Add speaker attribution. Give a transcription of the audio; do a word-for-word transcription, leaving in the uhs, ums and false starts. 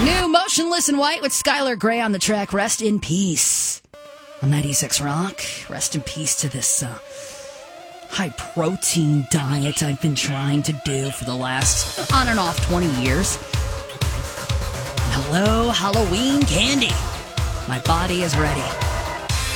Speaker 1: New Motionless in White with Skylar Grey on the track Rest in Peace. On ninety-six Rock, rest in peace to this uh, high-protein diet I've been trying to do for the last on and off twenty years. Hello, Halloween candy. My body is ready.